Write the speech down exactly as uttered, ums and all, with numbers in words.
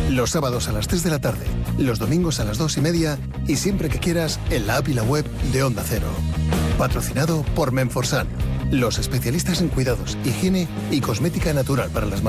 Los sábados a las tres de la tarde, los domingos a las dos y media y siempre que quieras en la app y la web de Onda Cero. Patrocinado por Menforsan, los especialistas en cuidados, higiene y cosmética natural para las mascotas.